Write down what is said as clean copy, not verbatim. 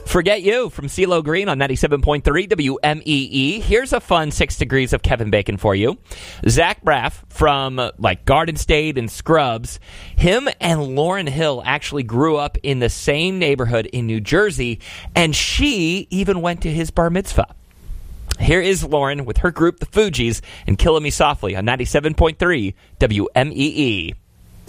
Forget You from CeeLo Green on 97.3 WMEE. Here's a fun 6 Degrees of Kevin Bacon for you. Zach Braff from Garden State and Scrubs. Him and Lauryn Hill actually grew up in the same neighborhood in New Jersey, and she even went to his bar mitzvah. Here is Lauryn with her group, the Fugees, and Killing Me Softly on 97.3 WMEE.